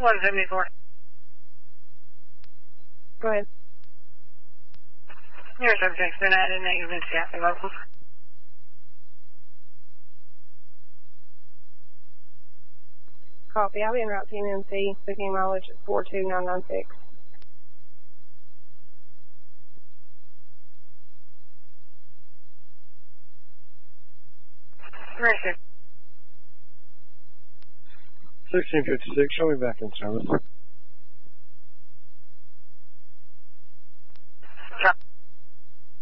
174. Go ahead. Your subject's been added negative in Seattle local. Copy. I'll be en route to MMC, booking mileage at 42996. Ready, sir. 1656, show me back in service.